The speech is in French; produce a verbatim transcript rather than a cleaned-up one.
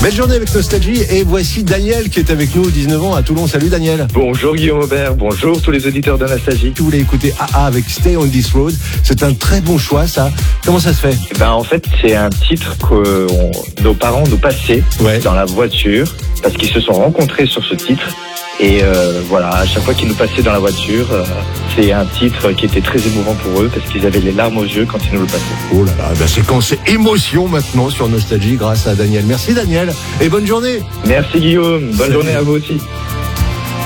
Belle journée avec Nostalgie et voici Daniel qui est avec nous, dix-neuf ans à Toulon. Salut Daniel. Bonjour Guillaume Aubert, bonjour tous les auditeurs de Nostalgie. Tu voulais écouter A A avec Stay on This Road, c'est un très bon choix ça. Comment ça se fait? Eh ben, en fait c'est un titre que on, nos parents nous passaient ouais. dans la voiture parce qu'ils se sont rencontrés sur ce titre. Et euh, voilà, à chaque fois qu'ils nous passaient dans la voiture, euh, c'est un titre qui était très émouvant pour eux parce qu'ils avaient les larmes aux yeux quand ils nous le passaient. Oh là là, ben c'est quand c'est émotion maintenant sur Nostalgie grâce à Daniel. Merci Daniel et bonne journée. Merci Guillaume, bonne Salut. journée à vous aussi.